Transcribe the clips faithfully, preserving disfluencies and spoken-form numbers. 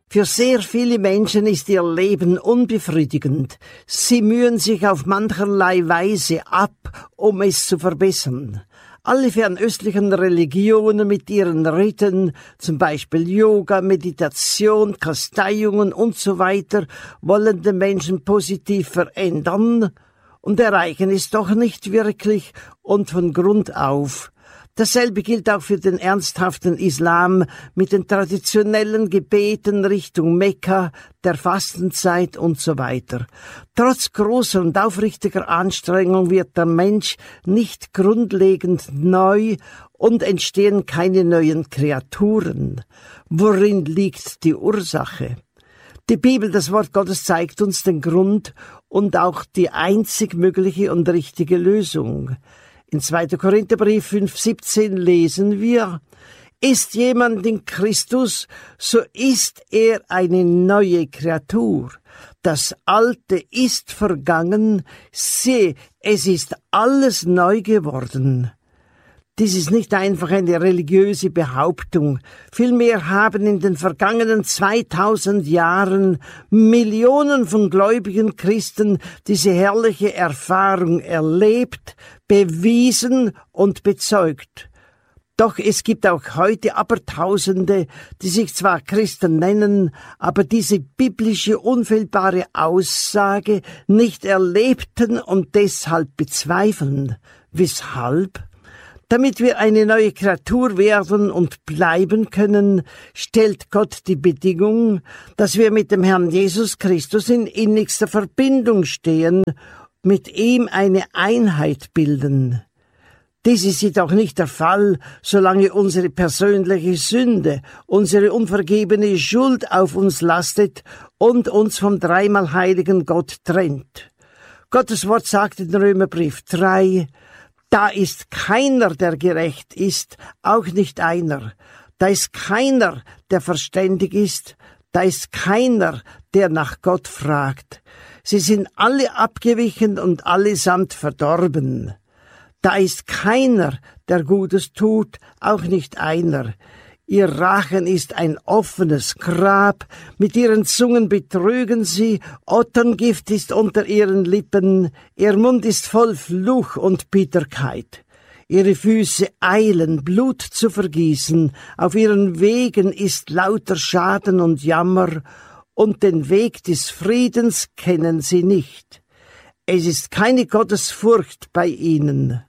Für sehr viele Menschen ist ihr Leben unbefriedigend. Sie mühen sich auf mancherlei Weise ab, um es zu verbessern. Alle fernöstlichen Religionen mit ihren Riten, zum Beispiel Yoga, Meditation, Kasteiungen und so weiter, wollen den Menschen positiv verändern und erreichen es doch nicht wirklich und von Grund auf. Dasselbe gilt auch für den ernsthaften Islam mit den traditionellen Gebeten Richtung Mekka, der Fastenzeit und so weiter. Trotz großer und aufrichtiger Anstrengung wird der Mensch nicht grundlegend neu und entstehen keine neuen Kreaturen. Worin liegt die Ursache? Die Bibel, das Wort Gottes, zeigt uns den Grund und auch die einzig mögliche und richtige Lösung. In zweiter Korintherbrief fünf siebzehn lesen wir: Ist jemand in Christus, so ist er eine neue Kreatur. Das Alte ist vergangen, siehe, es ist alles neu geworden. Dies ist nicht einfach eine religiöse Behauptung. Vielmehr haben in den vergangenen zweitausend Jahren Millionen von gläubigen Christen diese herrliche Erfahrung erlebt, bewiesen und bezeugt. Doch es gibt auch heute Abertausende, die sich zwar Christen nennen, aber diese biblische, unfehlbare Aussage nicht erlebten und deshalb bezweifeln. Weshalb? Damit wir eine neue Kreatur werden und bleiben können, stellt Gott die Bedingung, dass wir mit dem Herrn Jesus Christus in innigster Verbindung stehen, mit ihm eine Einheit bilden. Dies ist jedoch nicht der Fall, solange unsere persönliche Sünde, unsere unvergebene Schuld auf uns lastet und uns vom dreimal heiligen Gott trennt. Gottes Wort sagt in Römerbrief drei, da ist keiner, der gerecht ist, auch nicht einer. Da ist keiner, der verständig ist, da ist keiner, der nach Gott fragt. Sie sind alle abgewichen und allesamt verdorben. Da ist keiner, der Gutes tut, auch nicht einer. Ihr Rachen ist ein offenes Grab, mit ihren Zungen betrügen sie, Otterngift ist unter ihren Lippen, ihr Mund ist voll Fluch und Bitterkeit. Ihre Füße eilen, Blut zu vergießen, auf ihren Wegen ist lauter Schaden und Jammer, und den Weg des Friedens kennen sie nicht. Es ist keine Gottesfurcht bei ihnen.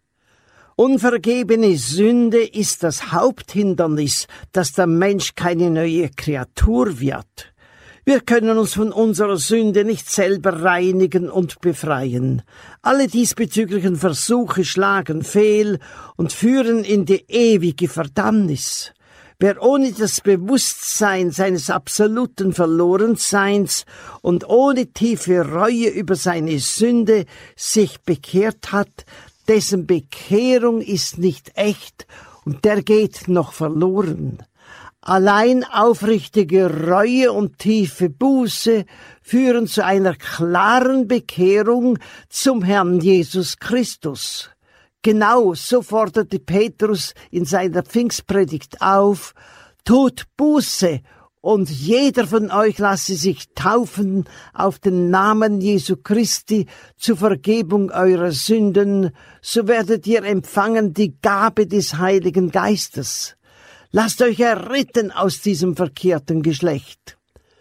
Unvergebene Sünde ist das Haupthindernis, dass der Mensch keine neue Kreatur wird. Wir können uns von unserer Sünde nicht selber reinigen und befreien. Alle diesbezüglichen Versuche schlagen fehl und führen in die ewige Verdammnis. Wer ohne das Bewusstsein seines absoluten Verlorenseins und ohne tiefe Reue über seine Sünde sich bekehrt hat, dessen Bekehrung ist nicht echt und der geht noch verloren. Allein aufrichtige Reue und tiefe Buße führen zu einer klaren Bekehrung zum Herrn Jesus Christus. Genau so forderte Petrus in seiner Pfingstpredigt auf: Tut Buße und jeder von euch lasse sich taufen auf den Namen Jesu Christi zur Vergebung eurer Sünden, so werdet ihr empfangen die Gabe des Heiligen Geistes. Lasst euch erretten aus diesem verkehrten Geschlecht.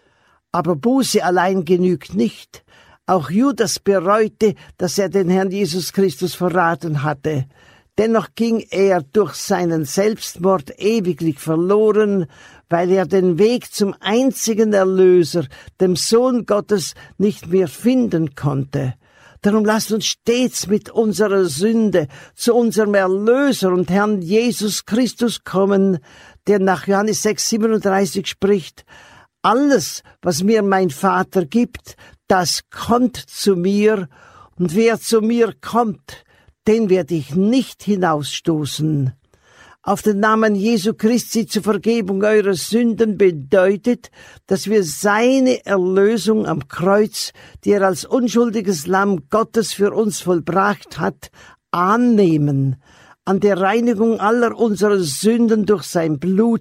Aber Buße allein genügt nicht. Auch Judas bereute, dass er den Herrn Jesus Christus verraten hatte. Dennoch ging er durch seinen Selbstmord ewiglich verloren, weil er den Weg zum einzigen Erlöser, dem Sohn Gottes, nicht mehr finden konnte. Darum lasst uns stets mit unserer Sünde zu unserem Erlöser und Herrn Jesus Christus kommen, der nach Johannes sechs siebenunddreißig spricht: Alles, was mir mein Vater gibt, das kommt zu mir, und wer zu mir kommt, den werde ich nicht hinausstoßen. Auf den Namen Jesu Christi zur Vergebung eurer Sünden bedeutet, dass wir seine Erlösung am Kreuz, die er als unschuldiges Lamm Gottes für uns vollbracht hat, annehmen. An der Reinigung aller unserer Sünden durch sein Blut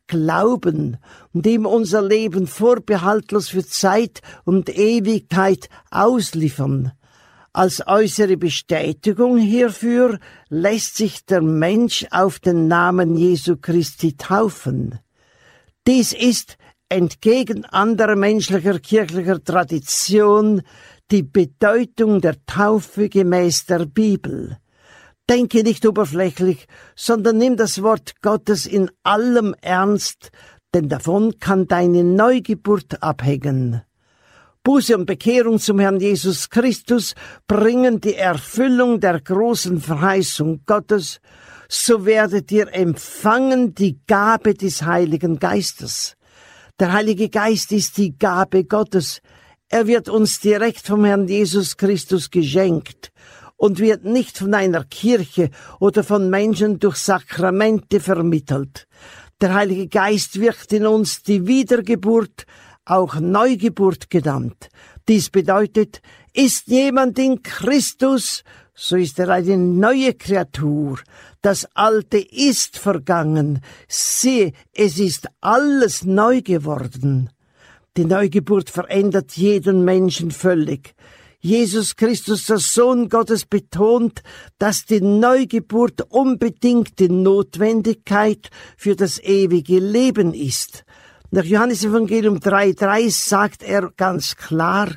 glauben und ihm unser Leben vorbehaltlos für Zeit und Ewigkeit ausliefern. Als äußere Bestätigung hierfür lässt sich der Mensch auf den Namen Jesu Christi taufen. Dies ist entgegen anderer menschlicher kirchlicher Tradition die Bedeutung der Taufe gemäß der Bibel. Denke nicht oberflächlich, sondern nimm das Wort Gottes in allem ernst, denn davon kann deine Neugeburt abhängen. Buße und Bekehrung zum Herrn Jesus Christus bringen die Erfüllung der großen Verheißung Gottes, so werdet ihr empfangen die Gabe des Heiligen Geistes. Der Heilige Geist ist die Gabe Gottes. Er wird uns direkt vom Herrn Jesus Christus geschenkt und wird nicht von einer Kirche oder von Menschen durch Sakramente vermittelt. Der Heilige Geist wirkt in uns die Wiedergeburt, auch Neugeburt genannt. Dies bedeutet, ist jemand in Christus, so ist er eine neue Kreatur. Das Alte ist vergangen. Siehe, es ist alles neu geworden. Die Neugeburt verändert jeden Menschen völlig. Jesus Christus, der Sohn Gottes, betont, dass die Neugeburt unbedingt die Notwendigkeit für das ewige Leben ist. Nach Johannes Evangelium drei drei sagt er ganz klar,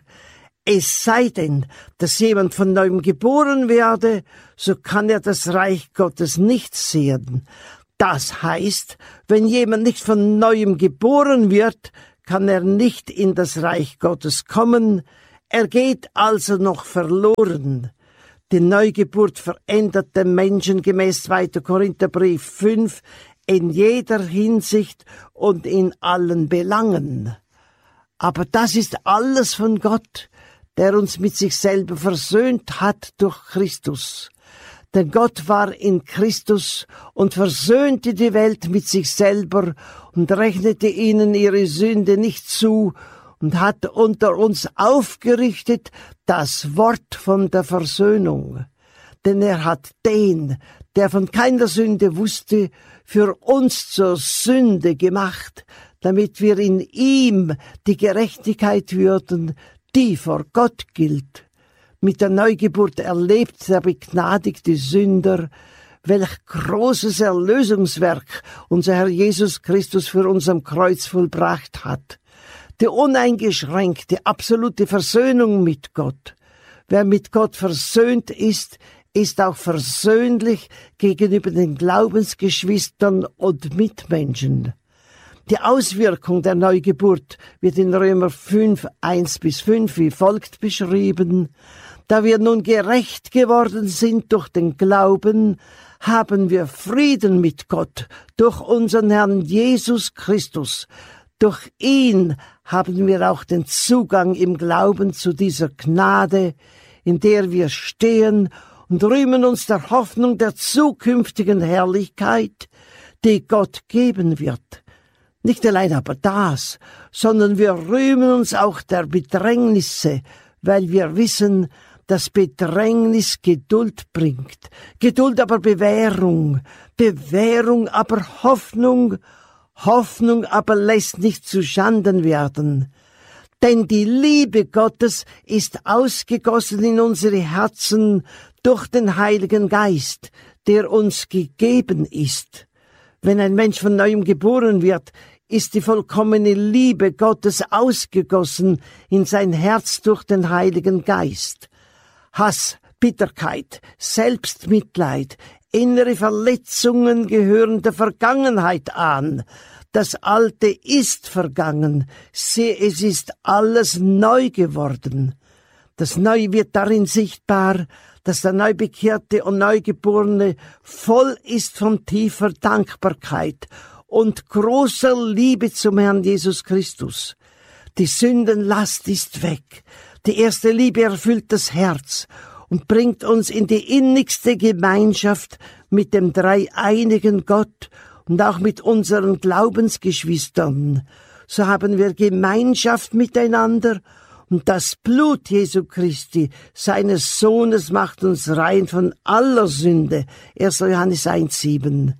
es sei denn, dass jemand von neuem geboren werde, so kann er das Reich Gottes nicht sehen. Das heißt, wenn jemand nicht von neuem geboren wird, kann er nicht in das Reich Gottes kommen. Er geht also noch verloren. Die Neugeburt verändert den Menschen gemäß zweiter Korintherbrief fünf in jeder Hinsicht und in allen Belangen. Aber das ist alles von Gott, der uns mit sich selber versöhnt hat durch Christus. Denn Gott war in Christus und versöhnte die Welt mit sich selber und rechnete ihnen ihre Sünde nicht zu und hat unter uns aufgerichtet das Wort von der Versöhnung. Denn er hat den, der von keiner Sünde wusste, für uns zur Sünde gemacht, damit wir in ihm die Gerechtigkeit würden, die vor Gott gilt. Mit der Neugeburt erlebt der begnadigte Sünder, welch großes Erlösungswerk unser Herr Jesus Christus für uns am Kreuz vollbracht hat. Die uneingeschränkte, absolute Versöhnung mit Gott. Wer mit Gott versöhnt ist, ist auch versöhnlich gegenüber den Glaubensgeschwistern und Mitmenschen. Die Auswirkung der Neugeburt wird in Römer fünf, eins bis fünf wie folgt beschrieben. Da wir nun gerecht geworden sind durch den Glauben, haben wir Frieden mit Gott durch unseren Herrn Jesus Christus. Durch ihn haben wir auch den Zugang im Glauben zu dieser Gnade, in der wir stehen und rühmen uns der Hoffnung der zukünftigen Herrlichkeit, die Gott geben wird. Nicht allein aber das, sondern wir rühmen uns auch der Bedrängnisse, weil wir wissen, dass Bedrängnis Geduld bringt, Geduld aber Bewährung, Bewährung aber Hoffnung, Hoffnung aber lässt nicht zu Schanden werden. Denn die Liebe Gottes ist ausgegossen in unsere Herzen durch den Heiligen Geist, der uns gegeben ist. Wenn ein Mensch von neuem geboren wird, ist die vollkommene Liebe Gottes ausgegossen in sein Herz durch den Heiligen Geist. Hass, Bitterkeit, Selbstmitleid, innere Verletzungen gehören der Vergangenheit an. Das Alte ist vergangen, siehe, es ist alles neu geworden. Das Neue wird darin sichtbar, dass der Neubekehrte und Neugeborene voll ist von tiefer Dankbarkeit und großer Liebe zum Herrn Jesus Christus. Die Sündenlast ist weg. Die erste Liebe erfüllt das Herz und bringt uns in die innigste Gemeinschaft mit dem dreieinigen Gott und auch mit unseren Glaubensgeschwistern. So haben wir Gemeinschaft miteinander und das Blut Jesu Christi, seines Sohnes, macht uns rein von aller Sünde. erster Johannes eins sieben.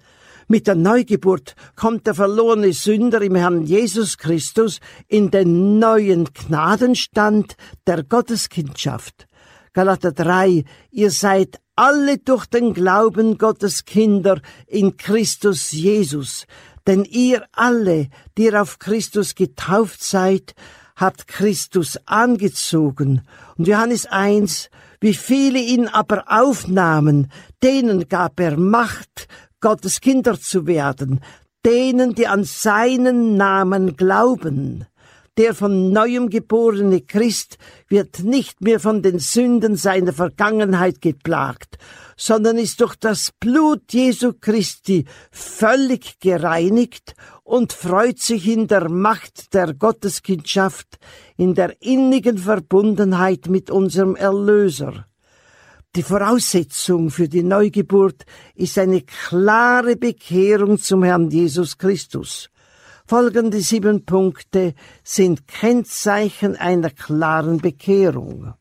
Mit der Neugeburt kommt der verlorene Sünder im Herrn Jesus Christus in den neuen Gnadenstand der Gotteskindschaft. Galater drei, ihr seid alle durch den Glauben Gottes Kinder in Christus Jesus. Denn ihr alle, die ihr auf Christus getauft seid, habt Christus angezogen. Und Johannes eins, wie viele ihn aber aufnahmen, denen gab er Macht, Gottes Kinder zu werden, denen, die an seinen Namen glauben. Der von Neuem geborene Christ wird nicht mehr von den Sünden seiner Vergangenheit geplagt, sondern ist durch das Blut Jesu Christi völlig gereinigt und freut sich in der Macht der Gotteskindschaft, in der innigen Verbundenheit mit unserem Erlöser. Die Voraussetzung für die Neugeburt ist eine klare Bekehrung zum Herrn Jesus Christus. Folgende sieben Punkte sind Kennzeichen einer klaren Bekehrung.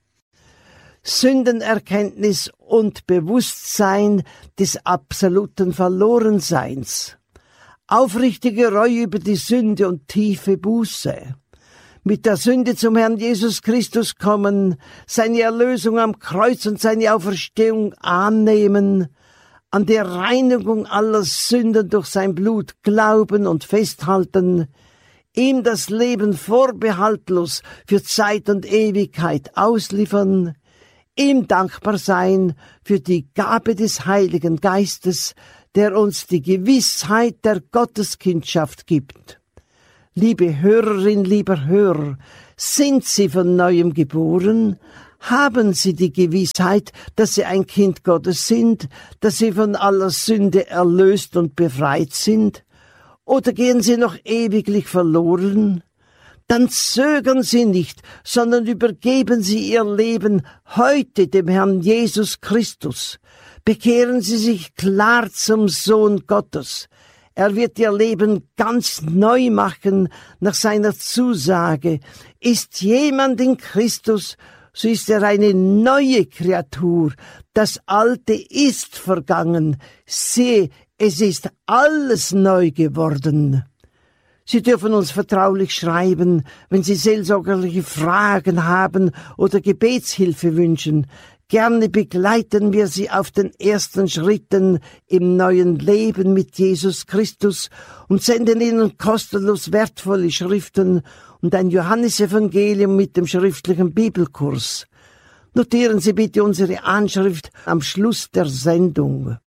Sündenerkenntnis und Bewusstsein des absoluten Verlorenseins. Aufrichtige Reue über die Sünde und tiefe Buße. Mit der Sünde zum Herrn Jesus Christus kommen, seine Erlösung am Kreuz und seine Auferstehung annehmen, an der Reinigung aller Sünden durch sein Blut glauben und festhalten, ihm das Leben vorbehaltlos für Zeit und Ewigkeit ausliefern, ihm dankbar sein für die Gabe des Heiligen Geistes, der uns die Gewissheit der Gotteskindschaft gibt. Liebe Hörerin, lieber Hörer, sind Sie von Neuem geboren? Haben Sie die Gewissheit, dass Sie ein Kind Gottes sind, dass Sie von aller Sünde erlöst und befreit sind? Oder gehen Sie noch ewiglich verloren? Dann zögern Sie nicht, sondern übergeben Sie Ihr Leben heute dem Herrn Jesus Christus. Bekehren Sie sich klar zum Sohn Gottes. Er wird Ihr Leben ganz neu machen nach seiner Zusage. Ist jemand in Christus, so ist er eine neue Kreatur. Das Alte ist vergangen. Siehe, es ist alles neu geworden. Sie dürfen uns vertraulich schreiben, wenn Sie seelsorgerliche Fragen haben oder Gebetshilfe wünschen. Gerne begleiten wir Sie auf den ersten Schritten im neuen Leben mit Jesus Christus und senden Ihnen kostenlos wertvolle Schriften und ein Johannesevangelium mit dem schriftlichen Bibelkurs. Notieren Sie bitte unsere Anschrift am Schluss der Sendung.